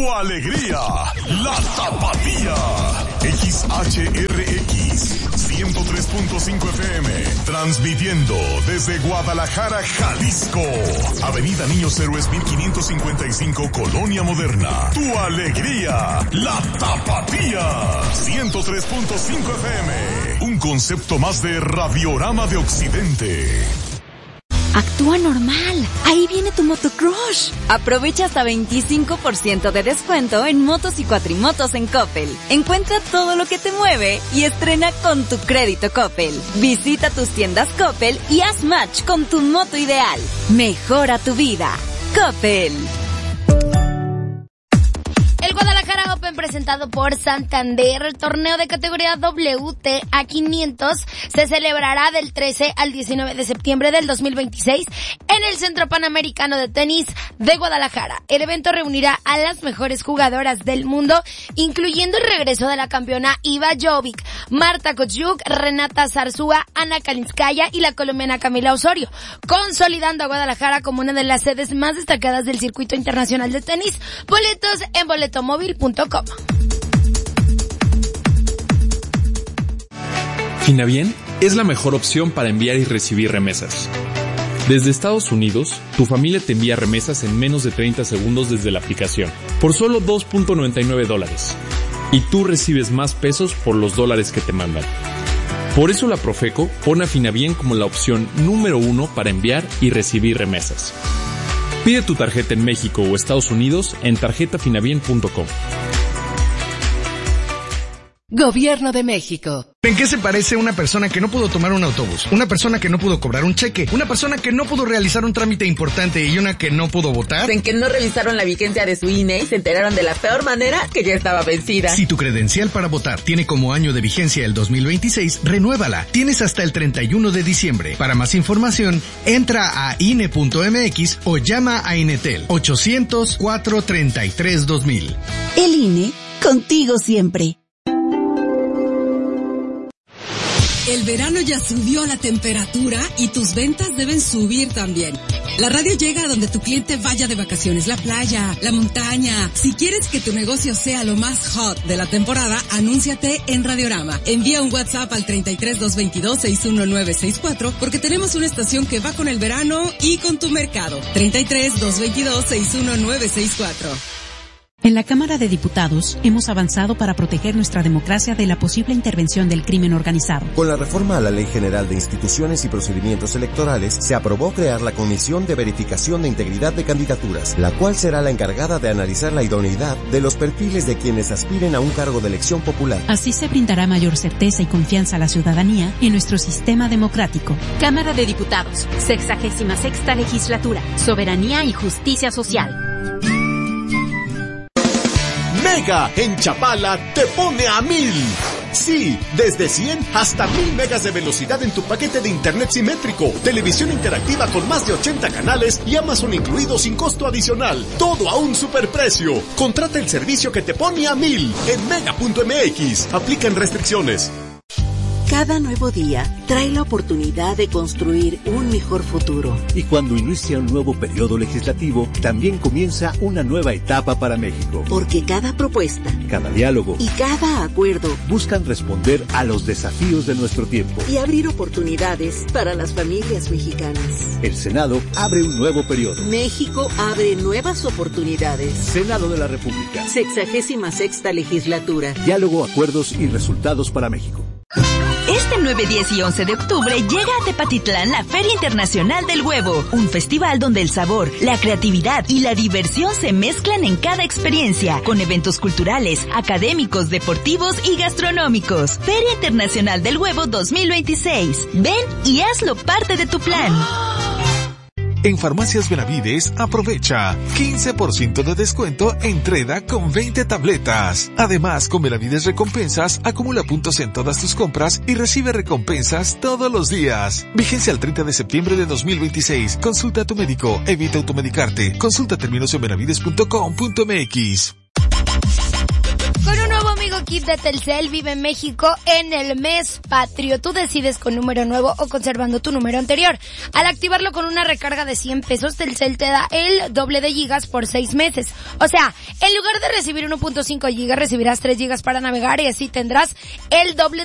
tu alegría, la Tapatía. XHRX 103.5 FM, transmitiendo desde Guadalajara, Jalisco. Avenida Niños Héroes 1555, Colonia Moderna. Tu alegría, la Tapatía. 103.5 FM, un concepto más de Radiorama de Occidente. Actúa normal. Ahí viene tu motocrush. Aprovecha hasta 25% de descuento en motos y cuatrimotos en Coppel. Encuentra todo lo que te mueve y estrena con tu crédito Coppel. Visita tus tiendas Coppel y haz match con tu moto ideal. Mejora tu vida. Coppel. El Guadalajara Open presentado por Santander, el torneo de categoría WTA 500, se celebrará del 13 al 19 de septiembre del 2026 en el Centro Panamericano de Tenis de Guadalajara. El evento reunirá a las mejores jugadoras del mundo, incluyendo el regreso de la campeona Iva Jovic, Marta Kostyuk, Renata Zarzúa, Ana Kalinskaya y la colombiana Camila Osorio, consolidando a Guadalajara como una de las sedes más destacadas del circuito internacional de tenis. Boletos en boletomóvil.com. Finavien es la mejor opción para enviar y recibir remesas. Desde Estados Unidos, tu familia te envía remesas en menos de 30 segundos desde la aplicación, por solo $2.99. Y tú recibes más pesos por los dólares que te mandan. Por eso la Profeco pone a Finavien como la opción número 1 para enviar y recibir remesas. Pide tu tarjeta en México o Estados Unidos en tarjetafinavien.com. Gobierno de México. ¿En qué se parece una persona que no pudo tomar un autobús? Una persona que no pudo cobrar un cheque, una persona que no pudo realizar un trámite importante y una que no pudo votar. En que no revisaron la vigencia de su INE y se enteraron de la peor manera que ya estaba vencida. Si tu credencial para votar tiene como año de vigencia el 2026, renuévala. Tienes hasta el 31 de diciembre. Para más información, entra a INE.mx o llama a Inetel 800-433-2000. El INE, contigo siempre. El verano ya subió la temperatura y tus ventas deben subir también. La radio llega a donde tu cliente vaya de vacaciones, la playa, la montaña. Si quieres que tu negocio sea lo más hot de la temporada, anúnciate en Radiorama. Envía un WhatsApp al 33-222-61964 porque tenemos una estación que va con el verano y con tu mercado. 33-222-61964. En la Cámara de Diputados hemos avanzado para proteger nuestra democracia de la posible intervención del crimen organizado. Con la reforma a la Ley General de Instituciones y Procedimientos Electorales, se aprobó crear la Comisión de Verificación de Integridad de Candidaturas, la cual será la encargada de analizar la idoneidad de los perfiles de quienes aspiren a un cargo de elección popular. Así se brindará mayor certeza y confianza a la ciudadanía en nuestro sistema democrático. Cámara de Diputados, 66ª Legislatura, Soberanía y Justicia Social. Mega en Chapala te pone a 1000. Sí, desde 100 hasta 1000 megas de velocidad en tu paquete de internet simétrico, televisión interactiva con más de 80 canales y Amazon incluido sin costo adicional. Todo a un superprecio. Contrata el servicio que te pone a 1000 en mega.mx. Aplican restricciones. Cada nuevo día trae la oportunidad de construir un mejor futuro. Y cuando inicia un nuevo periodo legislativo, también comienza una nueva etapa para México. Porque cada propuesta, cada diálogo y cada acuerdo buscan responder a los desafíos de nuestro tiempo y abrir oportunidades para las familias mexicanas. El Senado abre un nuevo periodo. México abre nuevas oportunidades. Senado de la República. 66ª Legislatura. Diálogo, acuerdos y resultados para México. Este 9, 10 y 11 de octubre llega a Tepatitlán la Feria Internacional del Huevo, un festival donde el sabor, la creatividad y la diversión se mezclan en cada experiencia, con eventos culturales, académicos, deportivos y gastronómicos. Feria Internacional del Huevo 2026. Ven y hazlo parte de tu plan. En Farmacias Benavides, aprovecha 15% de descuento en Treda con 20 tabletas. Además, con Benavides Recompensas, acumula puntos en todas tus compras y recibe recompensas todos los días. Vigencia al 30 de septiembre de 2026. Consulta a tu médico, evita automedicarte. Consulta términos en benavides.com.mx. Con un nuevo amigo Amigo Kit de Telcel vive en México en el mes patrio. Tú decides con número nuevo o conservando tu número anterior. Al activarlo con una recarga de 100 pesos, Telcel te da el doble de gigas por 6 meses. O sea, en lugar de recibir 1.5 gigas, recibirás 3 gigas para navegar y así tendrás el doble